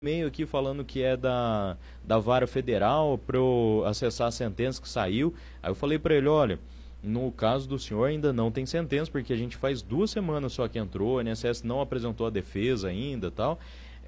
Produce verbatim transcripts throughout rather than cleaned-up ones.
E-mail aqui falando que é da, da vara federal para eu acessar a sentença que saiu. Aí eu falei para ele, olha, no caso do senhor ainda não tem sentença, porque a gente faz duas semanas só que entrou, o I N S S não apresentou a defesa ainda e tal.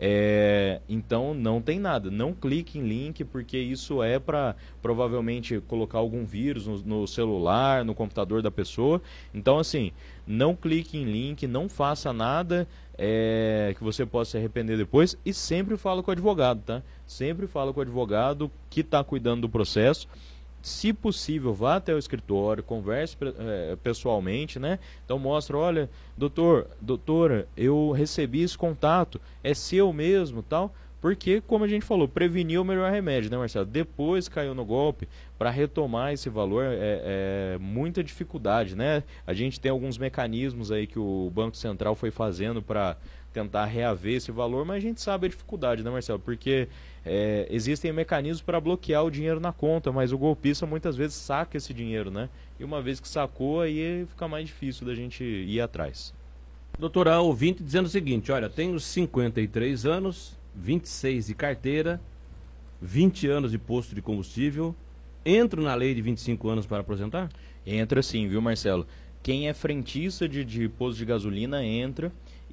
É, então não tem nada, não clique em link, porque isso é para provavelmente colocar algum vírus no, no celular, no computador da pessoa. Então assim, não clique em link, não faça nada é, que você possa se arrepender depois, e sempre fala com o advogado, tá? Sempre fala com o advogado que está cuidando do processo. Se possível, vá até o escritório, converse é, pessoalmente, né? Então mostra, olha, doutor, doutora, eu recebi esse contato, é seu mesmo, tal. Porque, como a gente falou, prevenir é o melhor remédio, né, Marcelo? Depois caiu no golpe, para retomar esse valor é, é muita dificuldade, né? A gente tem alguns mecanismos aí que o Banco Central foi fazendo para tentar reaver esse valor, mas a gente sabe a dificuldade, né, Marcelo? Porque é, existem mecanismos para bloquear o dinheiro na conta, mas o golpista muitas vezes saca esse dinheiro, né? E uma vez que sacou, aí fica mais difícil da gente ir atrás. Doutora, ouvinte dizendo o seguinte, olha, tenho cinquenta e três anos, vinte e seis de carteira, vinte anos de posto de combustível, entro na lei de vinte e cinco anos para aposentar? Entra sim, viu, Marcelo? Quem é frentista de, de posto de gasolina entra.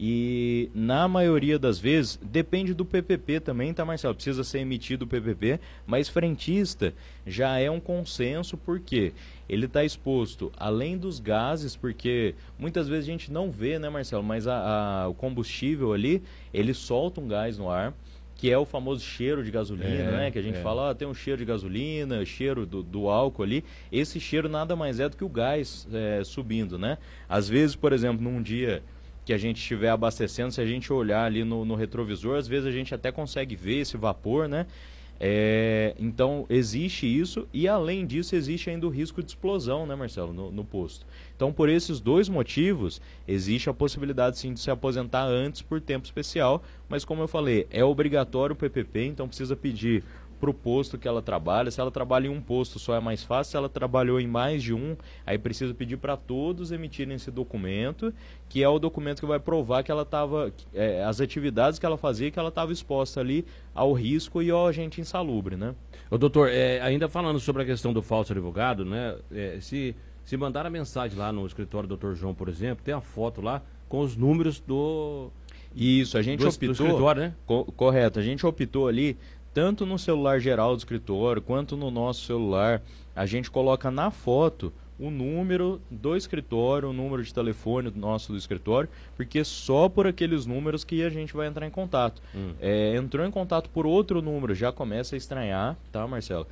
E na maioria das vezes, depende do P P P também, tá, Marcelo? Precisa ser emitido o P P P, mas frentista já é um consenso, porque ele está exposto, além dos gases, porque muitas vezes a gente não vê, né, Marcelo? Mas a, a, o combustível ali, ele solta um gás no ar, que é o famoso cheiro de gasolina, é, né? Que a gente é. fala, ah, tem um cheiro de gasolina, cheiro do, do álcool ali. Esse cheiro nada mais é do que o gás é, subindo, né? Às vezes, por exemplo, num dia que a gente estiver abastecendo, se a gente olhar ali no, no retrovisor, às vezes a gente até consegue ver esse vapor, né? É, então existe isso, e além disso existe ainda o risco de explosão, né, Marcelo, no, no posto. Então, por esses dois motivos, existe a possibilidade sim de se aposentar antes por tempo especial, mas como eu falei, é obrigatório o P P P, então precisa pedir para o posto que ela trabalha. Se ela trabalha em um posto só é mais fácil, se ela trabalhou em mais de um, aí precisa pedir para todos emitirem esse documento, que é o documento que vai provar que ela estava, é, as atividades que ela fazia, que ela estava exposta ali ao risco e ao agente insalubre, né? Ô, doutor, é, ainda falando sobre a questão do falso advogado, né? É, se, se mandar a mensagem lá no escritório do doutor João, por exemplo, tem a foto lá com os números do... Isso, a gente do, optou... do escritório, né? Co correto, a gente optou ali, tanto no celular geral do escritório, quanto no nosso celular, a gente coloca na foto o número do escritório, o número de telefone nosso do escritório, porque só por aqueles números que a gente vai entrar em contato. Hum. É, entrou em contato por outro número, já começa a estranhar, tá, Marcelo?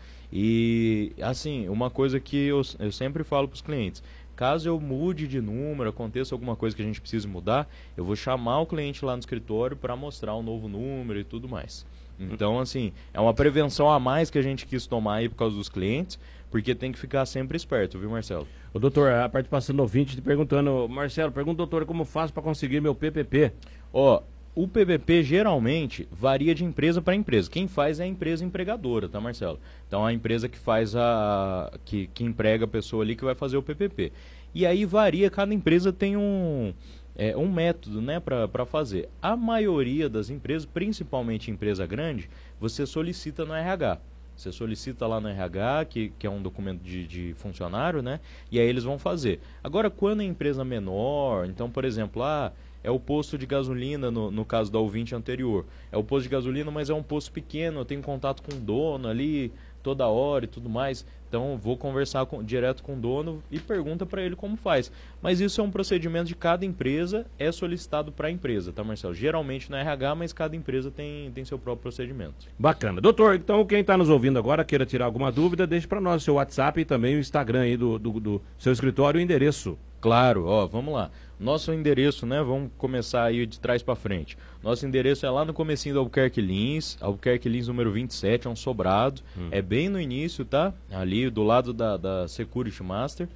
E, assim, uma coisa que eu, eu sempre falo para os clientes, caso eu mude de número, aconteça alguma coisa que a gente precise mudar, eu vou chamar o cliente lá no escritório para mostrar o novo número e tudo mais. Então, assim, é uma prevenção a mais que a gente quis tomar aí por causa dos clientes, porque tem que ficar sempre esperto, viu, Marcelo? O doutor, a participação do ouvinte te perguntando, Marcelo, pergunta, doutor, como faço para conseguir meu P P P? Ó, o P P P geralmente varia de empresa para empresa. Quem faz é a empresa empregadora, tá, Marcelo? Então, a empresa que faz a... que, que emprega a pessoa ali que vai fazer o P P P. E aí varia, cada empresa tem um... É um método, né, para fazer. A maioria das empresas, principalmente empresa grande, você solicita no R H. Você solicita lá no R H, que, que é um documento de, de funcionário, né? E aí eles vão fazer. Agora, quando é empresa menor, então, por exemplo, ah, é o posto de gasolina, no, no caso da ouvinte anterior. É o posto de gasolina, mas é um posto pequeno, eu tenho contato com o dono ali toda hora e tudo mais. Então, vou conversar com, direto com o dono e pergunta para ele como faz. Mas isso é um procedimento de cada empresa, é solicitado para a empresa, tá, Marcelo? Geralmente no R H, mas cada empresa tem, tem seu próprio procedimento. Bacana. Doutor, então quem está nos ouvindo agora, queira tirar alguma dúvida, deixe para nós seu WhatsApp e também o Instagram aí do, do, do seu escritório e o endereço. Claro, ó, vamos lá. Nosso endereço, né, vamos começar aí de trás para frente. Nosso endereço é lá no comecinho do Albuquerque Lins, Albuquerque Lins número vinte e sete, é um sobrado. Hum. É bem no início, tá? Ali do lado da, da Security Master.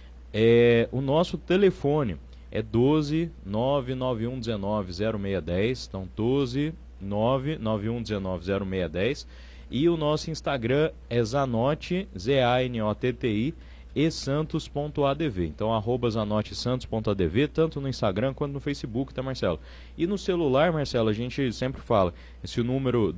É, o nosso telefone é doze, nove nove um um nove, zero seis um zero. Então, doze, nove nove um um nove, zero seis um zero. E o nosso Instagram é Zanotti, Z A N O T T I. e santos ponto a d v. Então, arroba zanotti santos ponto a d v, tanto no Instagram quanto no Facebook, tá, Marcelo? E no celular, Marcelo, a gente sempre fala, esse número